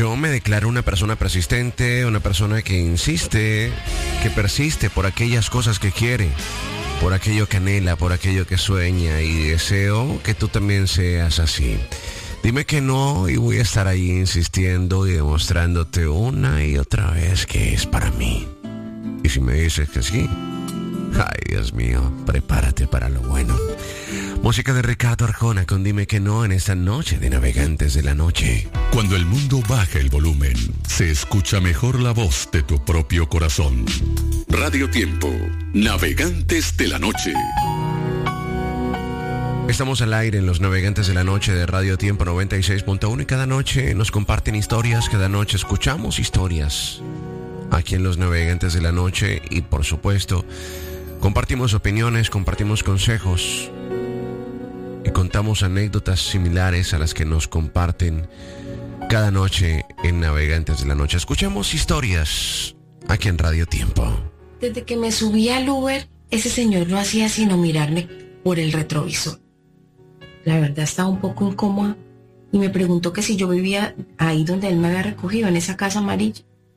Yo me declaro una persona persistente, una persona que insiste, que persiste por aquellas cosas que quiere, por aquello que anhela, por aquello que sueña, y deseo que tú también seas así. Dime que no y voy a estar ahí insistiendo y demostrándote una y otra vez que es para mí. Y si me dices que sí, ay Dios mío, prepárate para lo bueno. Música de Ricardo Arjona con Dime que no en esta noche de Navegantes de la Noche. Cuando el mundo baja el volumen, se escucha mejor la voz de tu propio corazón. Radio Tiempo, Navegantes de la Noche. Estamos al aire en los Navegantes de la Noche de Radio Tiempo 96.1 y cada noche nos comparten historias, cada noche escuchamos historias aquí en los Navegantes de la Noche y por supuesto compartimos opiniones, compartimos consejos y contamos anécdotas similares a las que nos comparten cada noche en Navegantes de la Noche. Escuchamos historias aquí en Radio Tiempo. Desde que me subí al Uber, ese señor no hacía sino mirarme por el retrovisor. La verdad estaba un poco incómoda y me preguntó que si yo vivía ahí donde él me había recogido, en esa casa amarilla.